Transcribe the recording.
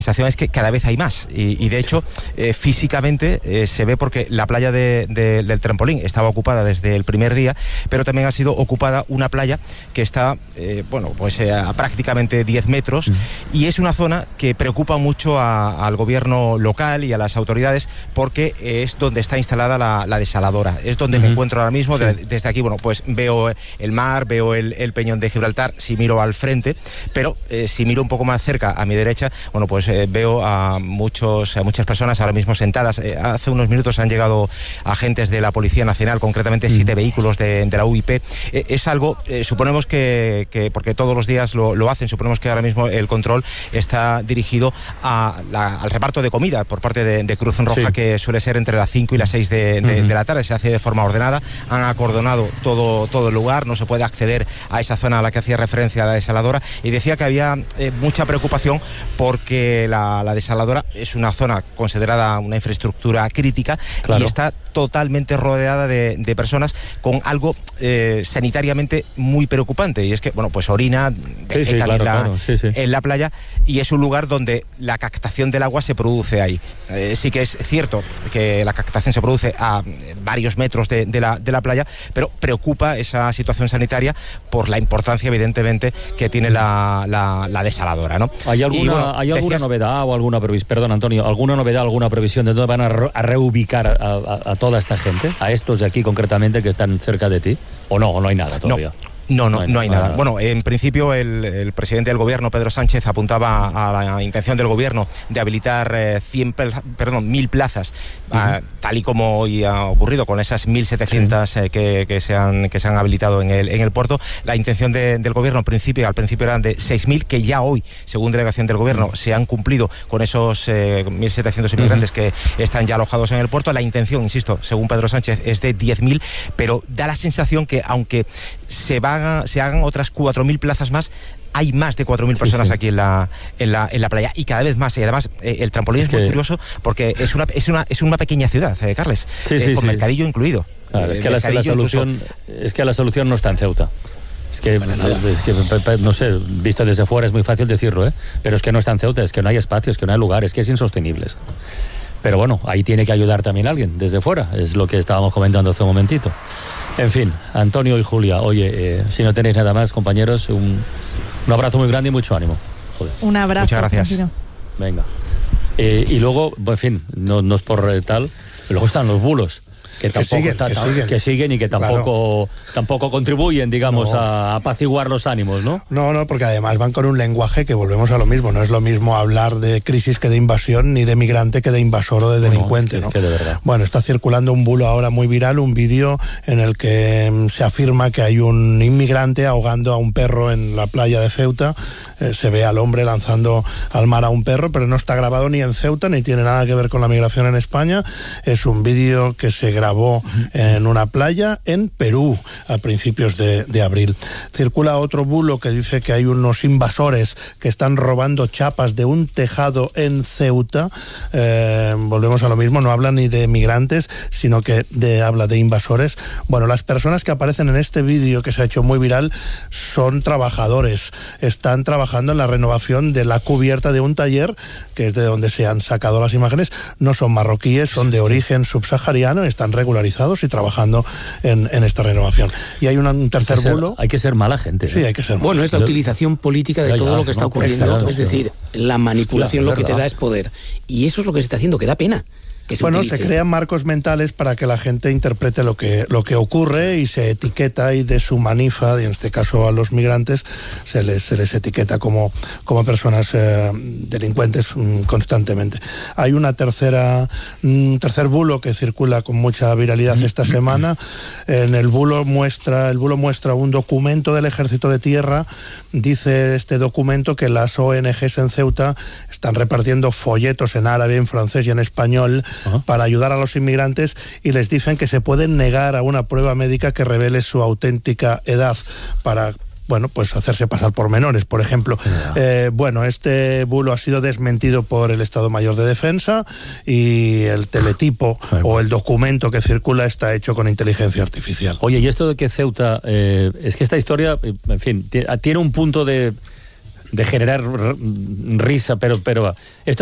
sensación es que cada vez hay más y de hecho físicamente se ve porque la playa del Trampolín estaba ocupada desde el primer día, pero también ha sido ocupada una playa que está a prácticamente 10 metros y es una zona que preocupa mucho al gobierno local y a las autoridades porque es donde está instalada la desaladora, es donde me encuentro ahora mismo. Desde aquí, pues veo el mar, veo el peñón de Gibraltar si miro al frente, pero si miro un poco más cerca a mi derecha, pues veo a muchas personas ahora mismo sentadas. Hace unos minutos han llegado agentes de la Policía Nacional, concretamente 7 vehículos de la UIP. Es algo, suponemos que porque todos los días lo hacen, suponemos que ahora mismo el control está dirigido al reparto de comida por parte de Cruz Roja, que suele ser entre las 5 y las 6 de la tarde. Se hace de forma ordenada, han acordonado todo el lugar, no se puede acceder a esa zona a la que hacía referencia la desaladora, y decía que había mucha preocupación porque la desaladora es una zona considerada una infraestructura crítica, y está totalmente rodeada de personas con algo sanitariamente muy preocupante, y es que pues orina, en la playa, y es un lugar donde la captación del agua se produce ahí. Sí que es cierto que la captación se produce a varios metros de la playa, pero preocupa esa situación sanitaria por la importancia, evidentemente, que tiene la desaladora, ¿no? ¿Hay alguna novedad o alguna previsión? Perdón, Antonio, ¿alguna novedad, alguna previsión de dónde van a reubicar a toda esta gente? ¿A estos de aquí concretamente que están cerca de ti? ¿O no hay nada todavía? No hay nada. Bueno, en principio el presidente del gobierno, Pedro Sánchez, apuntaba a la intención del gobierno de habilitar 1.000 plazas, tal y como hoy ha ocurrido con esas 1.700 que se han habilitado en el puerto. La intención del gobierno al principio eran de 6.000, que ya hoy, según delegación del gobierno, se han cumplido con esos 1.700 inmigrantes que están ya alojados en el puerto. La intención, insisto, según Pedro Sánchez, es de 10.000, pero da la sensación que aunque se hagan otras 4.000 plazas más, hay más de 4.000 personas aquí en la playa, y cada vez más. Y además el Trampolín es muy curioso porque es una pequeña ciudad, Carles, con mercadillo incluido. Claro, es que la solución no está en Ceuta. Es que, no sé, visto desde fuera es muy fácil decirlo, pero es que no está en Ceuta, es que no hay espacio, es que no hay lugar, es que es insostenible esto. Pero bueno, ahí tiene que ayudar también alguien desde fuera, es lo que estábamos comentando hace un momentito. En fin, Antonio y Julia, oye, si no tenéis nada más, compañeros, un abrazo muy grande y mucho ánimo. Joder. Un abrazo. Muchas gracias. Continúo. Venga. Y luego, en fin, no es por tal, luego están los bulos. Que siguen y que tampoco contribuyen, digamos, a apaciguar los ánimos, ¿no? No, porque además van con un lenguaje que volvemos a lo mismo. No es lo mismo hablar de crisis que de invasión, ni de migrante que de invasor o de delincuente, ¿no? Es que de verdad. Bueno, está circulando un bulo ahora muy viral, un vídeo en el que se afirma que hay un inmigrante ahogando a un perro en la playa de Ceuta. Se ve al hombre lanzando al mar a un perro, pero no está grabado ni en Ceuta, ni tiene nada que ver con la migración en España. Es un vídeo que se grabó en una playa en Perú a principios de abril. Circula otro bulo que dice que hay unos invasores que están robando chapas de un tejado en Ceuta. Volvemos a lo mismo, no habla ni de migrantes, sino que habla de invasores. Bueno, las personas que aparecen en este vídeo que se ha hecho muy viral son trabajadores. Están trabajando en la renovación de la cubierta de un taller, que es de donde se han sacado las imágenes. No son marroquíes, son de origen subsahariano, están regularizados y trabajando en esta renovación. Y hay un tercer bulo. Hay que ser mala gente. Sí, hay que ser mala. Bueno, es la utilización política de todo lo que está ocurriendo. Es decir, la manipulación lo que te da es poder. Y eso es lo que se está haciendo, que da pena. Se crean marcos mentales para que la gente interprete lo que ocurre y se etiqueta y deshumaniza, y en este caso a los migrantes se les etiqueta como personas delincuentes constantemente. Hay un tercer bulo que circula con mucha viralidad esta semana. El bulo muestra un documento del Ejército de Tierra. Dice este documento que las ONGs en Ceuta están repartiendo folletos en árabe, en francés y en español para ayudar a los inmigrantes, y les dicen que se pueden negar a una prueba médica que revele su auténtica edad para hacerse pasar por menores, por ejemplo. Este bulo ha sido desmentido por el Estado Mayor de Defensa, y el teletipo o el documento que circula está hecho con inteligencia artificial. Oye, y esto de que Ceuta, es que esta historia, en fin, tiene un punto de de generar risa, pero esto